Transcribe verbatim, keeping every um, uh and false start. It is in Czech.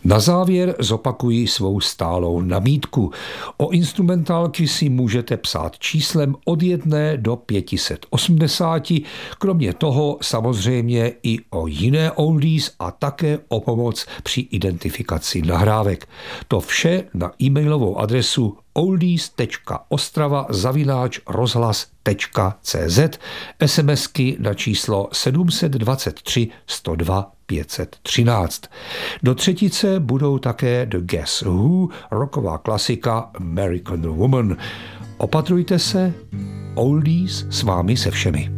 Na závěr zopakuji svou stálou nabídku. O instrumentálky si můžete psát číslem od jedné do pěti set osmdesáti, kromě toho samozřejmě i o jiné oldies a také o pomoc při identifikaci nahrávek. To vše na e-mailovou adresu oldies tečka ostrava zavináč rozhlas tečka cz, SMSky na číslo sedm set dvacet tři sto dva pět set třináct. Do třetice budou také The Guess Who, rocková klasika American Woman. Opatrujte se, oldies s vámi se všemi.